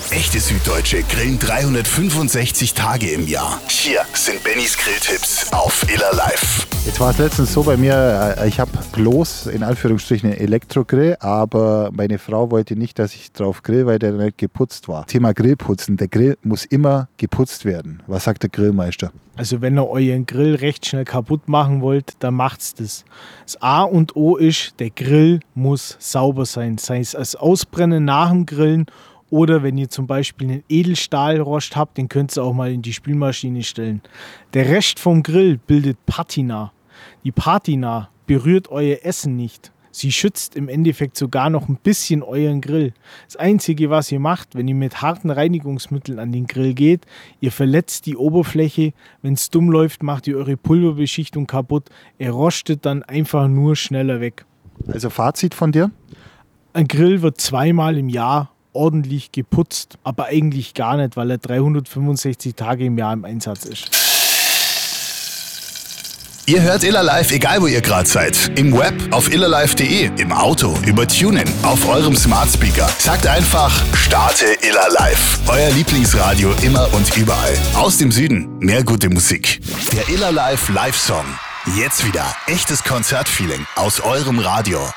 Echte Süddeutsche grillen 365 Tage im Jahr. Hier sind Bennys Grilltipps auf Iller Live. Jetzt war es letztens so bei mir, ich habe bloß in Anführungsstrichen einen Elektrogrill, aber meine Frau wollte nicht, dass ich drauf grill, weil der nicht geputzt war. Thema Grillputzen, der Grill muss immer geputzt werden. Was sagt der Grillmeister? Also wenn ihr euren Grill recht schnell kaputt machen wollt, dann macht's das. Das A und O ist, der Grill muss sauber sein. Sei es als Ausbrennen nach dem Grillen oder wenn ihr zum Beispiel einen Edelstahlrost habt, den könnt ihr auch mal in die Spülmaschine stellen. Der Rest vom Grill bildet Patina. Die Patina berührt euer Essen nicht. Sie schützt im Endeffekt sogar noch ein bisschen euren Grill. Das Einzige, was ihr macht, wenn ihr mit harten Reinigungsmitteln an den Grill geht, ihr verletzt die Oberfläche. Wenn es dumm läuft, macht ihr eure Pulverbeschichtung kaputt. Er rostet dann einfach nur schneller weg. Also Fazit von dir? Ein Grill wird 2-mal im Jahr ordentlich geputzt, aber eigentlich gar nicht, weil er 365 Tage im Jahr im Einsatz ist. Ihr hört Iller Live, egal wo ihr gerade seid. Im Web, auf illerlive.de, im Auto, über TuneIn, auf eurem Smart Speaker. Sagt einfach, starte Iller Live. Euer Lieblingsradio immer und überall. Aus dem Süden, mehr gute Musik. Der Iller Live Live-Song. Jetzt wieder echtes Konzertfeeling aus eurem Radio.